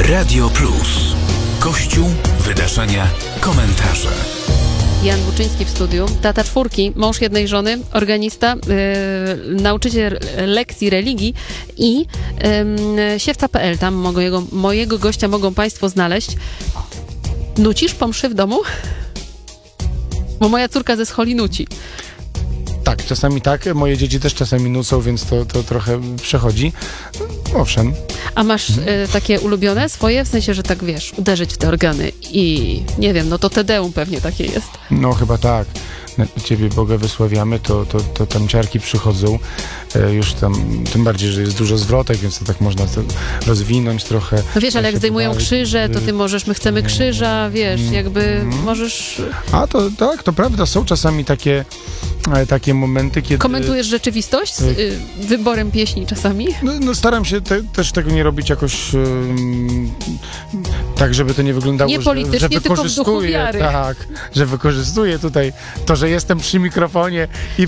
Radio Plus. Kościół, wydarzenia, komentarze. Jan Buczyński w studiu, tata czwórki, mąż jednej żony, organista, nauczyciel lekcji religii i siewca.pl. Tam mojego gościa mogą Państwo znaleźć. Nucisz po mszy w domu? Bo moja córka ze Scholi nuci. Tak, czasami tak. Moje dzieci też czasami nucą, więc to trochę przechodzi. Owszem. A masz takie ulubione swoje? W sensie, że tak wiesz, uderzyć w te organy i nie wiem, no to Tedeum pewnie takie jest. No chyba tak. Ciebie Boga wysławiamy, to tam ciarki przychodzą. Już tam, tym bardziej, że jest dużo zwrotek, więc to tak można to rozwinąć trochę. No wiesz, ale jak zdejmują krzyże, to ty możesz, my chcemy krzyża, wiesz, jakby możesz... A to tak, to prawda, są czasami takie momenty, kiedy... Komentujesz rzeczywistość z wyborem pieśni czasami? No staram się też tego nie robić jakoś tak, żeby to nie wyglądało, nie politycznie, że tylko w duchu wiary. Tak, że wykorzystuję tutaj to, że jestem przy mikrofonie i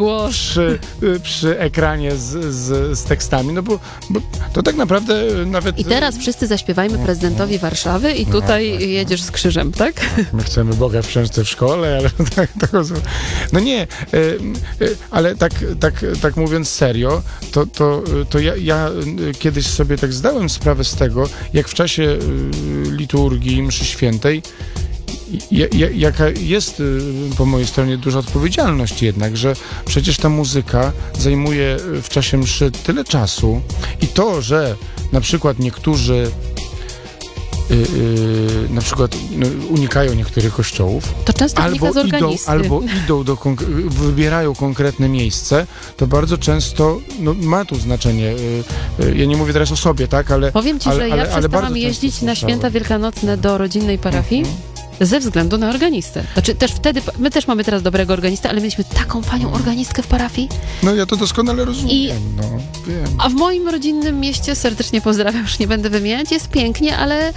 przy ekranie z tekstami, no bo to tak naprawdę nawet... I teraz wszyscy zaśpiewajmy prezydentowi Warszawy i tutaj jedziesz z krzyżem, tak? My chcemy Boga w książce w szkole, ale tak no nie, ale tak mówiąc serio, to ja kiedyś sobie tak zdałem sprawę z tego, jak w czasie liturgii, mszy świętej, jaka jest po mojej stronie duża odpowiedzialność jednak, że przecież ta muzyka zajmuje w czasie mszy tyle czasu i to, że na przykład niektórzy na przykład unikają niektórych kościołów, to często wynika z organisty. albo wybierają konkretne miejsce, to bardzo często ma tu znaczenie. Ja nie mówię teraz o sobie, tak, ale... Powiem ci, że ja przestałam jeździć na święta wielkanocne do rodzinnej parafii ze względu na organistę. Znaczy też wtedy, my też mamy teraz dobrego organistę, ale mieliśmy taką panią organistkę w parafii. No ja to doskonale rozumiem, wiem. A w moim rodzinnym mieście, serdecznie pozdrawiam, już nie będę wymieniać, jest pięknie, ale...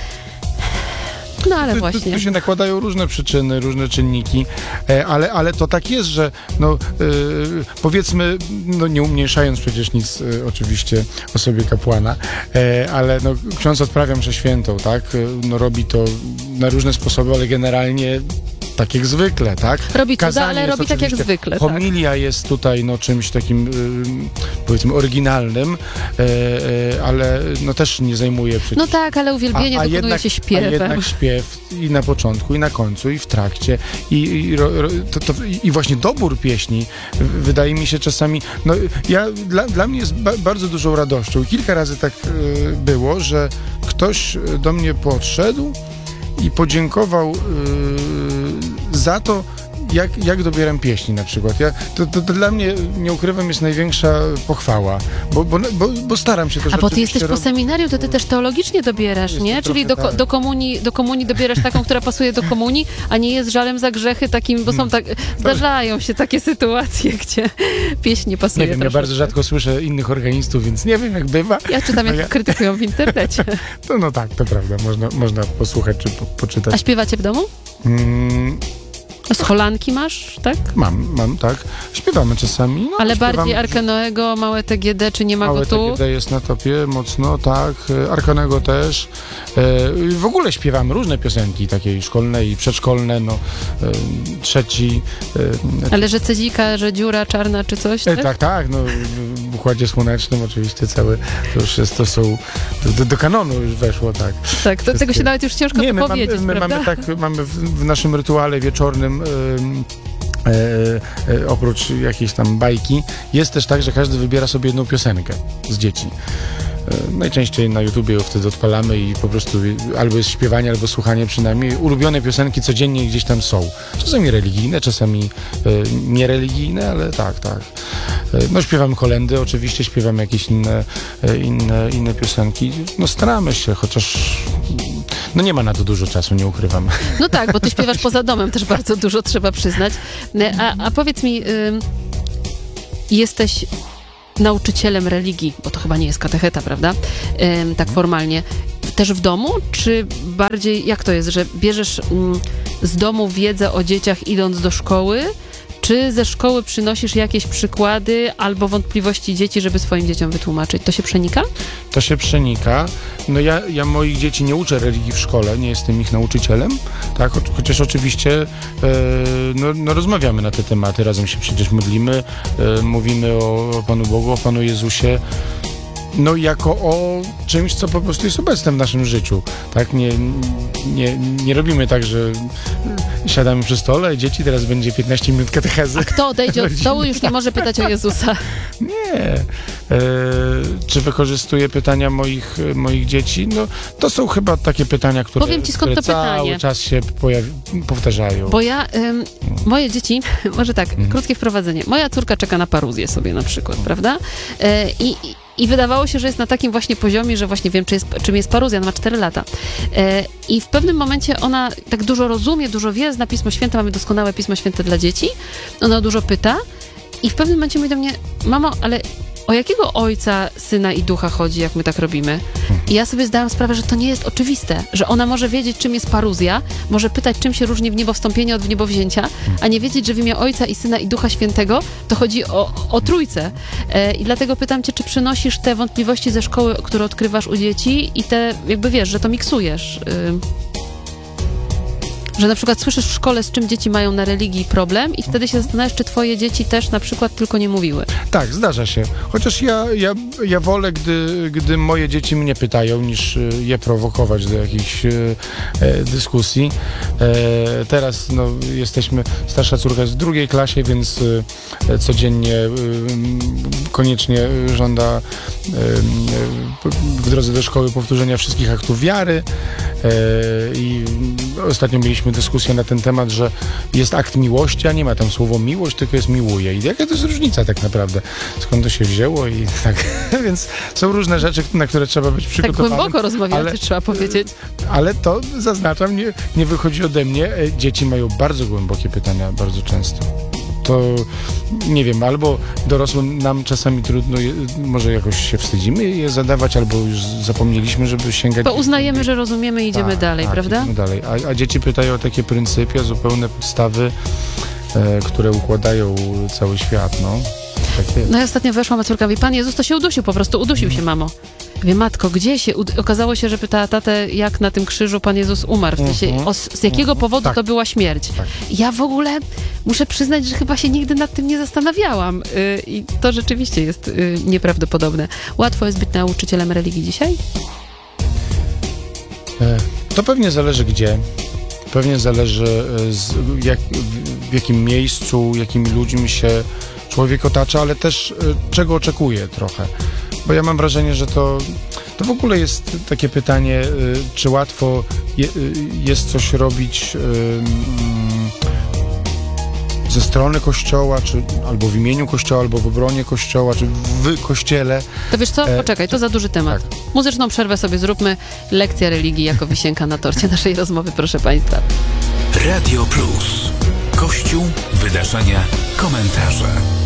No ale właśnie. Tu się nakładają różne przyczyny, różne czynniki, ale to tak jest, że powiedzmy, nie umniejszając przecież nic oczywiście osobie kapłana, ale ksiądz odprawia mszę świętą, tak? Robi to na różne sposoby, ale generalnie tak jak zwykle, tak? Robi cuda, ale robi tak jak zwykle. Homilia jest tutaj czymś takim, powiedzmy, oryginalnym, ale no też nie zajmuje przecież... No tak, ale uwielbienie dokonuje się śpiewem. A jednak śpiew i na początku, i na końcu, i w trakcie. I właśnie dobór pieśni wydaje mi się czasami... Dla mnie jest bardzo dużą radością. I kilka razy tak było, że ktoś do mnie podszedł i podziękował za to, jak dobieram pieśni na przykład. To dla mnie, nie ukrywam, jest największa pochwała, bo staram się to A bo ty jesteś po seminarium, to ty też teologicznie dobierasz, nie? Czyli do komunii dobierasz taką, która pasuje do komunii, a nie jest żalem za grzechy takim, bo są zdarzają się takie sytuacje, gdzie pieśń nie pasuje. Nie wiem, ja bardzo rzadko słyszę innych organistów, więc nie wiem, jak bywa. Ja czytam, jak krytykują w internecie. No tak, to prawda, można posłuchać czy poczytać. A śpiewacie w domu? Scholanki masz, tak? Mam, tak. Śpiewamy czasami. Ale bardziej Arkę Noego, małe TGD, czy nie ma go tu? Małe TGD jest na topie mocno, tak. Arkę Noego też. W ogóle śpiewamy różne piosenki, takie szkolne i przedszkolne, trzeci. Ale że Cezika, że dziura czarna, czy coś, tak? Tak, w Układzie Słonecznym oczywiście całe, to już jest, to są, do kanonu już weszło, tak. Tak, tego się nawet już ciężko powiedzieć, my mamy w naszym rytuale wieczornym oprócz jakiejś tam bajki, jest też tak, że każdy wybiera sobie jedną piosenkę z dzieci. Najczęściej na YouTubie ją wtedy odpalamy i po prostu albo jest śpiewanie, albo słuchanie przynajmniej. Ulubione piosenki codziennie gdzieś tam są. Czasami religijne, czasami niereligijne, ale tak. Śpiewamy kolędy, oczywiście śpiewamy jakieś inne piosenki. Staramy się, chociaż nie ma na to dużo czasu, nie ukrywam. No tak, bo ty śpiewasz poza domem też bardzo dużo, trzeba przyznać. A powiedz mi, jesteś nauczycielem religii, bo to chyba nie jest katecheta, prawda? Tak formalnie. Też w domu, czy bardziej, jak to jest, że bierzesz z domu wiedzę o dzieciach idąc do szkoły, Czy ze szkoły przynosisz jakieś przykłady albo wątpliwości dzieci, żeby swoim dzieciom wytłumaczyć? To się przenika? To się przenika. No ja moich dzieci nie uczę religii w szkole, nie jestem ich nauczycielem, tak? Chociaż oczywiście no rozmawiamy na te tematy, razem się przecież modlimy, mówimy o Panu Bogu, o Panu Jezusie, no jako o czymś, co po prostu jest obecne w naszym życiu, tak? Nie robimy tak, że siadamy przy stole, dzieci, teraz będzie 15 minut katechezy. A kto odejdzie od stołu, już nie może pytać o Jezusa. Nie. Czy wykorzystuję pytania moich dzieci? No, to są chyba takie pytania, które, Powiem ci, skąd które to pytanie. cały czas się powtarzają. Bo ja, moje dzieci, może tak, krótkie wprowadzenie. Moja córka czeka na paruzję sobie na przykład, prawda? I wydawało się, że jest na takim właśnie poziomie, że właśnie wiem, czym jest paruzja. Ona ma 4 lata. I w pewnym momencie ona tak dużo rozumie, dużo wie, zna Pismo Święte, mamy doskonałe Pismo Święte dla dzieci. Ona dużo pyta i w pewnym momencie mówi do mnie: mamo, ale o jakiego Ojca, Syna i Ducha chodzi, jak my tak robimy? I ja sobie zdałam sprawę, że to nie jest oczywiste, że ona może wiedzieć, czym jest paruzja, może pytać, czym się różni wniebowstąpienie od wniebowzięcia, a nie wiedzieć, że w imię Ojca i Syna i Ducha Świętego to chodzi o Trójcę. I dlatego pytam cię, czy przynosisz te wątpliwości ze szkoły, które odkrywasz u dzieci i te, jakby wiesz, że to miksujesz. Że na przykład słyszysz w szkole, z czym dzieci mają na religii problem i wtedy się zastanawiasz, czy twoje dzieci też na przykład tylko nie mówiły. Tak, zdarza się. Chociaż ja wolę, gdy moje dzieci mnie pytają, niż je prowokować do jakichś dyskusji. Teraz starsza córka jest w 2. klasie, więc codziennie koniecznie żąda w drodze do szkoły powtórzenia wszystkich aktów wiary. I ostatnio mieliśmy dyskusję na ten temat, że jest akt miłości, a nie ma tam słowo miłość, tylko jest miłuje. I jaka to jest różnica tak naprawdę? Skąd to się wzięło? I tak, więc są różne rzeczy, na które trzeba być przygotowanym. Tak głęboko rozmawiacie, trzeba powiedzieć. Ale to, zaznaczam, nie wychodzi ode mnie. Dzieci mają bardzo głębokie pytania, bardzo często. To nie wiem, albo dorosłym nam czasami trudno, może jakoś się wstydzimy je zadawać, albo już zapomnieliśmy, żeby sięgać. To uznajemy, że rozumiemy i idziemy dalej, prawda? Idziemy dalej. A dzieci pytają o takie pryncypia, zupełne podstawy, które układają cały świat, no. Tak jest. No i ostatnio weszła córka, mówi: Pan Jezus to się udusił, po prostu udusił się, mamo. Mówię: matko, gdzie się okazało się, że pytała tatę, jak na tym krzyżu Pan Jezus umarł, w sensie, z jakiego powodu to była śmierć. Tak. Ja w ogóle muszę przyznać, że chyba się nigdy nad tym nie zastanawiałam i to rzeczywiście jest nieprawdopodobne. Łatwo jest być nauczycielem religii dzisiaj? To pewnie zależy gdzie. Pewnie zależy w jakim miejscu, jakimi ludźmi się człowiek otacza, ale też czego oczekuje trochę. Bo ja mam wrażenie, że to w ogóle jest takie pytanie, czy łatwo jest coś robić ze strony Kościoła, czy albo w imieniu Kościoła, albo w obronie Kościoła, czy w Kościele. To wiesz co? Poczekaj, to za duży temat. Tak. Muzyczną przerwę sobie zróbmy. Lekcja religii jako wisienka na torcie naszej rozmowy, proszę Państwa. Radio Plus. Kościół, wydarzenia, komentarze.